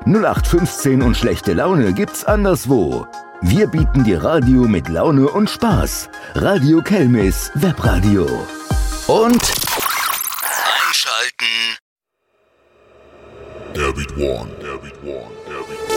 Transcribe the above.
0815 und schlechte Laune gibt's anderswo. Wir bieten dir Radio mit Laune und Spaß. Radio Kelmis Webradio. Und einschalten. Der Beat One.